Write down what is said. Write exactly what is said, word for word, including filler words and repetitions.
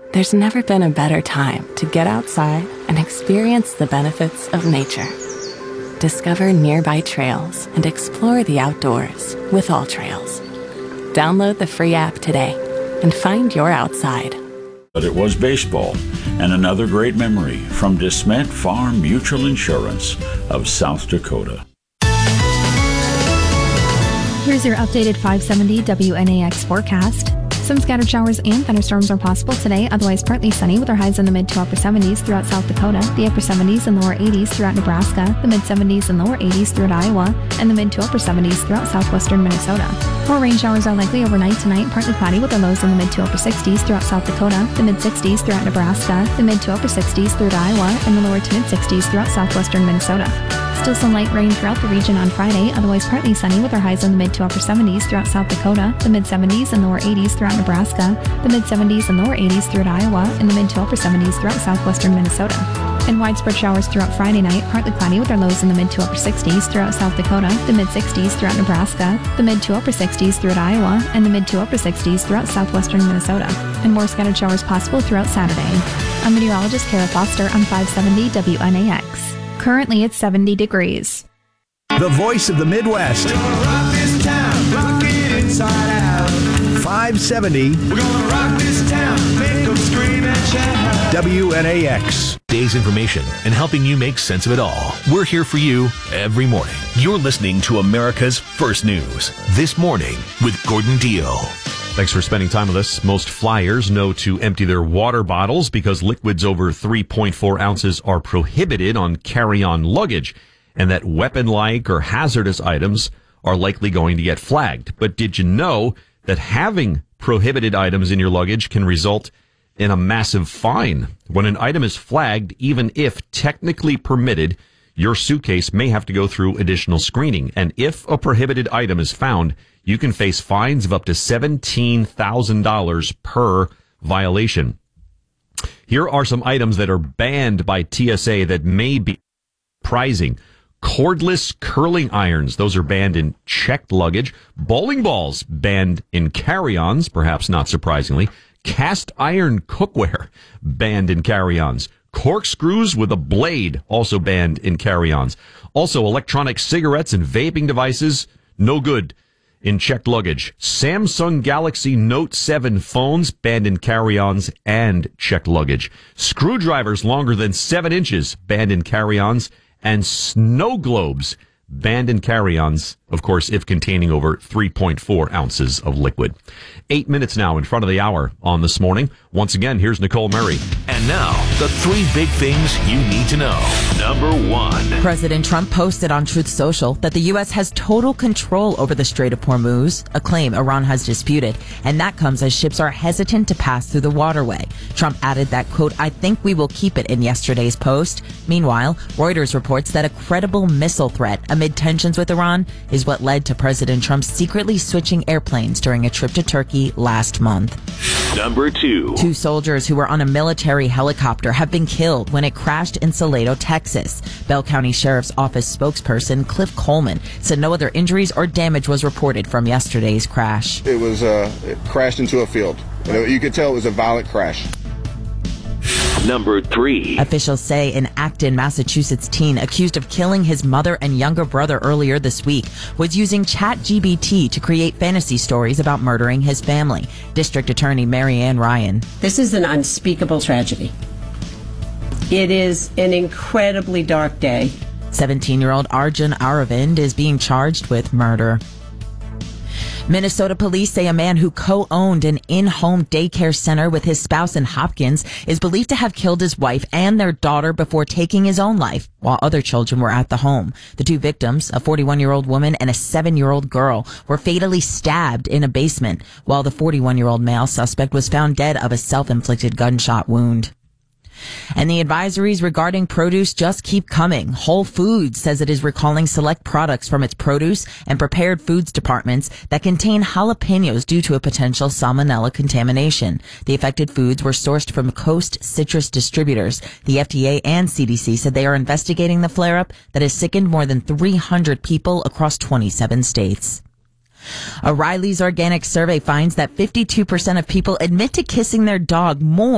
There's never been a better time to get outside and experience the benefits of nature. Discover nearby trails and explore the outdoors with All Trails. Download the free app today and find your outside. But it was baseball, and another great memory from DeSmet Farm Mutual Insurance of South Dakota. Here's your updated five seventy W N A X forecast. Some scattered showers and thunderstorms are possible today, otherwise partly sunny with our highs in the mid to upper seventies throughout South Dakota, the upper seventies and lower eighties throughout Nebraska, the mid seventies and lower eighties throughout Iowa, and the mid to upper seventies throughout southwestern Minnesota. More rain showers are likely overnight tonight, partly cloudy with our lows in the mid to upper sixties throughout South Dakota, the mid sixties throughout Nebraska, the mid to upper sixties throughout Iowa, and the lower to mid sixties throughout southwestern Minnesota. Still some light rain throughout the region on Friday, otherwise partly sunny with our highs in the mid to upper seventies throughout South Dakota, the mid seventies and lower eighties throughout Nebraska, the mid seventies and lower eighties throughout Iowa, and the mid to upper seventies throughout southwestern Minnesota. And widespread showers throughout Friday night, partly cloudy with our lows in the mid to upper sixties throughout South Dakota, the mid sixties throughout Nebraska, the mid to upper sixties throughout Iowa, and the mid to upper sixties throughout southwestern Minnesota. And more scattered showers possible throughout Saturday. I'm meteorologist Kara Foster on five seventy W N A X. Currently it's seventy degrees. The voice of the Midwest. We're gonna rock this town, rock it inside out. five seventy We're gonna rock this town, make them scream and shout. W N A X. Day's information and helping you make sense of it all. We're here for you every morning. You're listening to America's First News. This Morning with Gordon Deal. Thanks for spending time with us. Most flyers know to empty their water bottles because liquids over three point four ounces are prohibited on carry-on luggage, and that weapon-like or hazardous items are likely going to get flagged. But did you know that having prohibited items in your luggage can result in a massive fine? When an item is flagged, even if technically permitted, your suitcase may have to go through additional screening. And if a prohibited item is found, you can face fines of up to seventeen thousand dollars per violation. Here are some items that are banned by T S A that may be surprising. Cordless curling irons, those are banned in checked luggage. Bowling balls, banned in carry-ons, perhaps not surprisingly. Cast iron cookware, banned in carry-ons. Corkscrews with a blade, also banned in carry-ons. Also, electronic cigarettes and vaping devices, no good in checked luggage. Samsung Galaxy Note seven phones, banned in carry-ons and checked luggage. Screwdrivers longer than seven inches, banned in carry-ons. And snow globes, banned in carry-ons, of course, if containing over three point four ounces of liquid. Eight minutes now in front of the hour on This Morning. Once again, here's Nicole Murray. And now, the three big things you need to know. Number one. President Trump posted on Truth Social that the U S has total control over the Strait of Hormuz, a claim Iran has disputed, and that comes as ships are hesitant to pass through the waterway. Trump added that, quote, "I think we will keep it," in yesterday's post. Meanwhile, Reuters reports that a credible missile threat amid tensions with Iran is what led to President Trump secretly switching airplanes during a trip to Turkey last month. Number two. Two soldiers who were on a military helicopter have been killed when it crashed in Salado, Texas. Bell County Sheriff's Office spokesperson Cliff Coleman said no other injuries or damage was reported from yesterday's crash. It was uh, it crashed into a field. You know, you could tell it was a violent crash. Number three. Officials say an Acton, Massachusetts teen accused of killing his mother and younger brother earlier this week was using ChatGPT to create fantasy stories about murdering his family. District Attorney Mary Ann Ryan. This is an unspeakable tragedy. It is an incredibly dark day. seventeen-year-old Arjun Aravind is being charged with murder. Minnesota police say a man who co-owned an in-home daycare center with his spouse in Hopkins is believed to have killed his wife and their daughter before taking his own life while other children were at the home. The two victims, a forty-one-year-old woman and a seven-year-old girl, were fatally stabbed in a basement, while the forty-one-year-old male suspect was found dead of a self-inflicted gunshot wound. And the advisories regarding produce just keep coming. Whole Foods says it is recalling select products from its produce and prepared foods departments that contain jalapenos due to a potential salmonella contamination. The affected foods were sourced from Coast Citrus Distributors. The F D A and C D C said they are investigating the flare-up that has sickened more than three hundred people across twenty-seven states. A Riley's Organic survey finds that fifty-two percent of people admit to kissing their dog more